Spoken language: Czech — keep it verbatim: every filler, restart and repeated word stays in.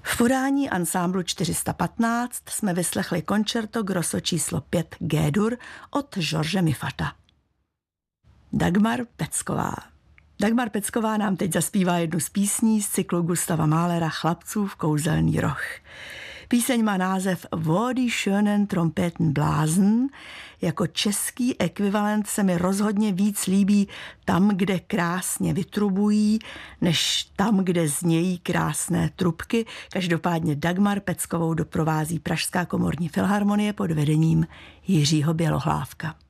V podání ansámblu čtyři sta patnáct jsme vyslechli koncerto grosso číslo pět G-dur od George Mifata. Dagmar Pecková. Dagmar Pecková nám teď zaspívá jednu z písní z cyklu Gustava Mahlera Chlapcův kouzelný roh. Píseň má název Wo die schönen Trompeten blasen. Jako český ekvivalent se mi rozhodně víc líbí Tam, kde krásně vytrubují, než Tam, kde znějí krásné trubky. Každopádně Dagmar Peckovou doprovází Pražská komorní filharmonie pod vedením Jiřího Bělohlávka.